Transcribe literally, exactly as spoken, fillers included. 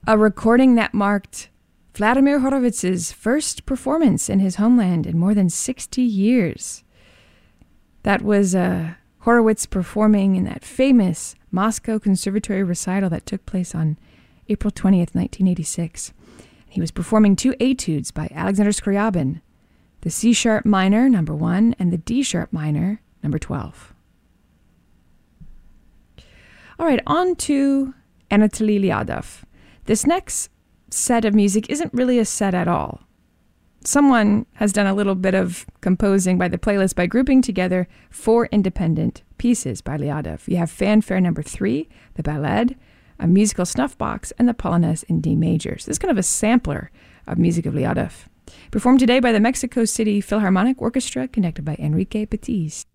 a recording that marked Vladimir Horowitz's first performance in his homeland in more than sixty years. That was uh, Horowitz performing in that famous Moscow Conservatory recital that took place on April twentieth, nineteen eighty-six. He was performing two etudes by Alexander Scriabin, the C-sharp minor, number one, and the D-sharp minor, number twelve. All right, on to Anatoly Lyadov. This next set of music isn't really a set at all. Someone has done a little bit of composing by the playlist by grouping together four independent pieces by Lyadov. You have Fanfare number three, the Ballade, a musical snuff box, and the Polonaise in D major. So this is kind of a sampler of music of Lyadov. Performed today by the Mexico City Philharmonic Orchestra, conducted by Enrique Petiz.